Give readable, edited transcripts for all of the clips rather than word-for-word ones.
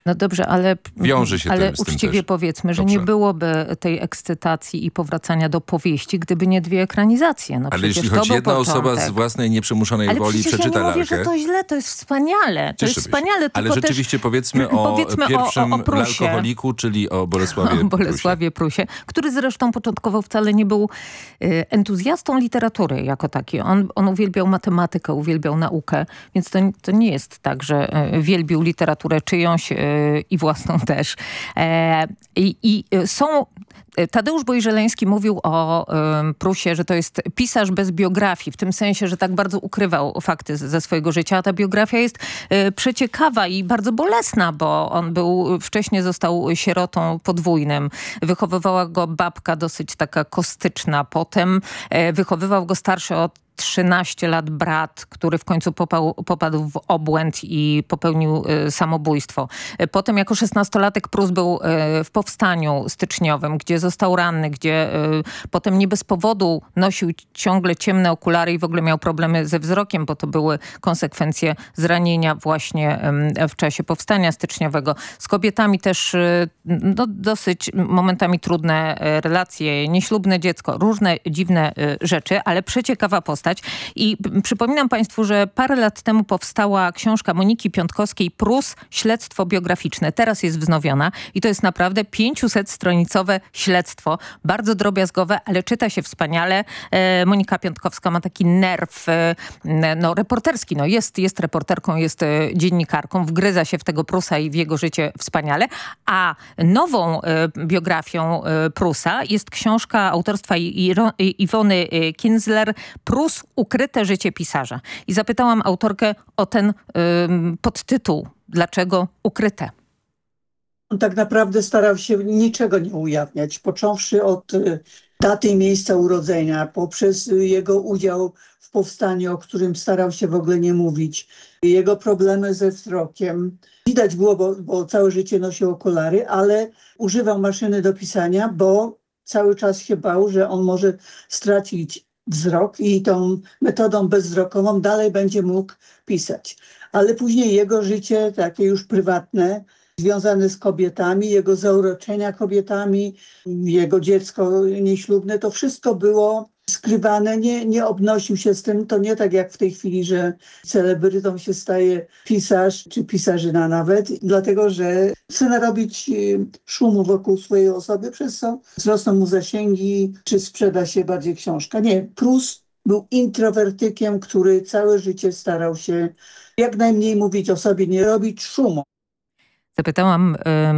No dobrze, wiąże się ale z tym uczciwie też. powiedzmy, że Dobrze. nie byłoby tej ekscytacji i powracania do powieści, gdyby nie dwie ekranizacje. No Ale przecież jeśli to choć był jedna początek. osoba z własnej nieprzymuszonej Ale woli przecież ja przeczyta nie mówię, lalkę... że to źle, to jest wspaniale. To jest Cieszymy się. wspaniale, Ale tylko rzeczywiście też powiedzmy o pierwszym o Prusie. lalkoholiku, czyli o Bolesławie O Bolesławie Prusie, który zresztą początkowo wcale nie był entuzjastą literatury jako taki. On uwielbiał matematykę, uwielbiał naukę, więc to nie jest tak, że wielbił literaturę czyjąś i własną też. Tadeusz Bojżeleński mówił o Prusie, że to jest pisarz bez biografii, w tym sensie, że tak bardzo ukrywał fakty ze swojego życia, a ta biografia jest przeciekawa i bardzo bolesna, bo on wcześniej został sierotą podwójnym. Wychowywała go babka dosyć taka kostyczna. Potem wychowywał go starszy o 13 lat brat, który w końcu popadł w obłęd i popełnił samobójstwo. Potem jako 16-latek Prus był w powstaniu styczniowym, gdzie został ranny, gdzie potem nie bez powodu nosił ciągle ciemne okulary i w ogóle miał problemy ze wzrokiem, bo to były konsekwencje zranienia właśnie w czasie powstania styczniowego. Z kobietami też dosyć momentami trudne relacje, nieślubne dziecko, różne dziwne rzeczy, ale przeciekawa postać. I przypominam Państwu, że parę lat temu powstała książka Moniki Piątkowskiej Prus, śledztwo biograficzne. Teraz jest wznowiona i to jest naprawdę 500-stronicowe śledztwo. Bardzo drobiazgowe, ale czyta się wspaniale. Monika Piątkowska ma taki nerw reporterski. Jest reporterką, jest dziennikarką. Wgryza się w tego Prusa i w jego życie wspaniale. A nową biografią Prusa jest książka autorstwa Iwony Kinzler Prus, ukryte życie pisarza. I zapytałam autorkę o ten podtytuł. Dlaczego ukryte? On tak naprawdę starał się niczego nie ujawniać, począwszy od daty i miejsca urodzenia, poprzez jego udział w powstaniu, o którym starał się w ogóle nie mówić, jego problemy ze wzrokiem. Widać było, bo całe życie nosił okulary, ale używał maszyny do pisania, bo cały czas się bał, że on może stracić wzrok i tą metodą bezwzrokową dalej będzie mógł pisać. Ale później jego życie takie już prywatne, związane z kobietami, jego zauroczenia kobietami, jego dziecko nieślubne, to wszystko było skrywane, nie obnosił się z tym. To nie tak jak w tej chwili, że celebrytą się staje pisarz, czy pisarzyna nawet, dlatego że chce narobić szumu wokół swojej osoby, przez co wzrosną mu zasięgi, czy sprzeda się bardziej książka. Nie, Prus był introwertykiem, który całe życie starał się jak najmniej mówić o sobie, nie robić szumu. Zapytałam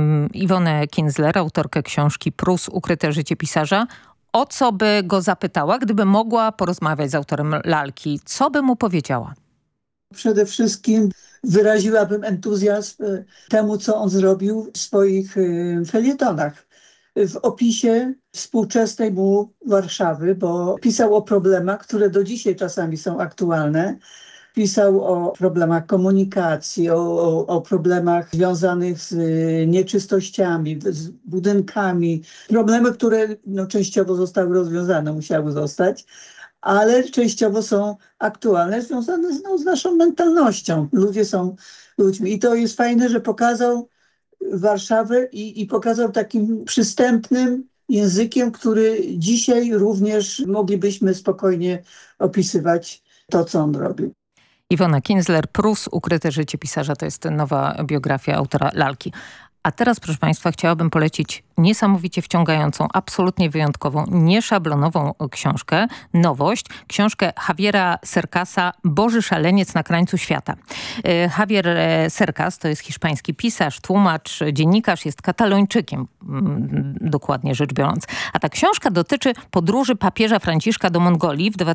Iwonę Kinzler, autorkę książki Prus, ukryte życie pisarza, o co by go zapytała, gdyby mogła porozmawiać z autorem lalki. Co by mu powiedziała? Przede wszystkim wyraziłabym entuzjazm temu, co on zrobił w swoich felietonach. W opisie współczesnej mu Warszawy, bo pisał o problemach, które do dzisiaj czasami są aktualne. Pisał o problemach komunikacji, o problemach związanych z nieczystościami, z budynkami. Problemy, które częściowo zostały rozwiązane, musiały zostać, ale częściowo są aktualne, związane z naszą mentalnością. Ludzie są ludźmi. I to jest fajne, że pokazał Warszawę i pokazał takim przystępnym językiem, który dzisiaj również moglibyśmy spokojnie opisywać to, co on robił. Iwona Kinzler, Prus, ukryte życie pisarza, to jest nowa biografia autora lalki. A teraz, proszę Państwa, chciałabym polecić niesamowicie wciągającą, absolutnie wyjątkową, nieszablonową książkę, nowość, książkę Javiera Cercasa Boży szaleniec na krańcu świata. Javier Cercas to jest hiszpański pisarz, tłumacz, dziennikarz, jest Katalończykiem, dokładnie rzecz biorąc. A ta książka dotyczy podróży papieża Franciszka do Mongolii w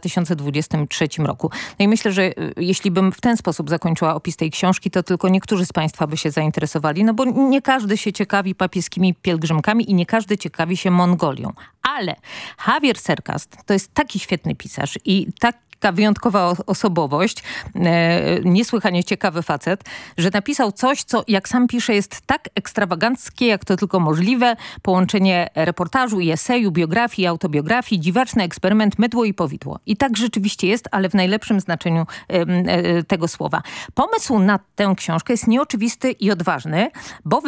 2023 roku. No i myślę, że jeśli bym w ten sposób zakończyła opis tej książki, to tylko niektórzy z Państwa by się zainteresowali, no bo nie każdy się ciekawi papieskimi pielgrzymkami i nie każdy ciekawi się Mongolią. Ale Javier Cercas to jest taki świetny pisarz i taka wyjątkowa osobowość, niesłychanie ciekawy facet, że napisał coś, co jak sam pisze jest tak ekstrawaganckie, jak to tylko możliwe. Połączenie reportażu i eseju, biografii, autobiografii, dziwaczny eksperyment, mydło i powidło. I tak rzeczywiście jest, ale w najlepszym znaczeniu tego słowa. Pomysł na tę książkę jest nieoczywisty i odważny, bo